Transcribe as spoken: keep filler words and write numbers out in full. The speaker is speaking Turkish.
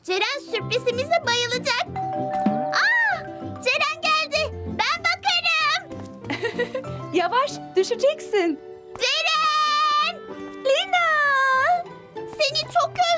Ceren sürprizimize bayılacak. Aa, Ceren geldi. Ben bakarım. Yavaş, düşeceksin. Ceren! Lina! Seni çok